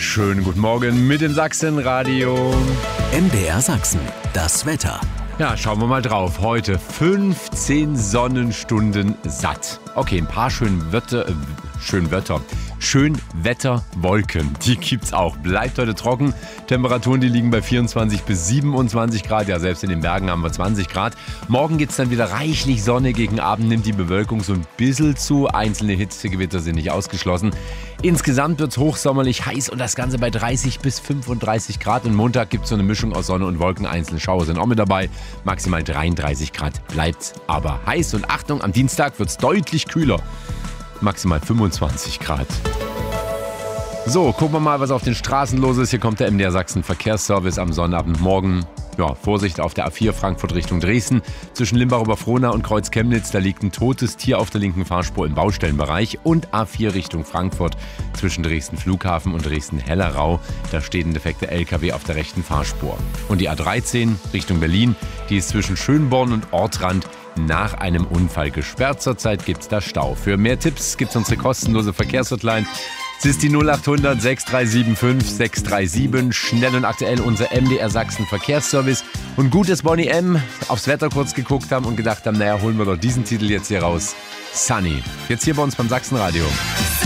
Schönen guten Morgen mit dem Sachsenradio. MDR Sachsen, das Wetter. Ja, schauen wir mal drauf. Heute 15 Sonnenstunden satt. Okay, ein paar Schönwetterwolken, die gibt's auch. Bleibt heute trocken. Temperaturen, die liegen bei 24 bis 27 Grad. Ja, selbst in den Bergen haben wir 20 Grad. Morgen gibt's dann wieder reichlich Sonne. Gegen Abend nimmt die Bewölkung so ein bisschen zu. Einzelne Hitzegewitter sind nicht ausgeschlossen. Insgesamt wird's hochsommerlich heiß und das Ganze bei 30 bis 35 Grad. Und Montag gibt's so eine Mischung aus Sonne und Wolken. Einzelne Schauer sind auch mit dabei. Maximal 33 Grad bleibt's aber heiß. Und Achtung, am Dienstag wird's deutlich kühler. Maximal 25 Grad. So, gucken wir mal, was auf den Straßen los ist. Hier kommt der MDR Sachsen Verkehrsservice am Sonnabendmorgen. Ja, Vorsicht auf der A4 Frankfurt Richtung Dresden. Zwischen Limbach-Oberfrohna und Kreuz Chemnitz, da liegt ein totes Tier auf der linken Fahrspur im Baustellenbereich. Und A4 Richtung Frankfurt zwischen Dresden Flughafen und Dresden Hellerau. Da steht ein defekter LKW auf der rechten Fahrspur. Und die A13 Richtung Berlin, die ist zwischen Schönborn und Ortrand nach einem Unfall gesperrt. Zurzeit gibt es da Stau. Für mehr Tipps gibt es unsere kostenlose Verkehrshotline. Es ist die 0800 6375 637. Schnell und aktuell unser MDR Sachsen Verkehrsservice. Und gut, dass Bonnie M. aufs Wetter kurz geguckt haben und gedacht haben, naja, holen wir doch diesen Titel jetzt hier raus. Sunny. Jetzt hier bei uns beim Sachsenradio.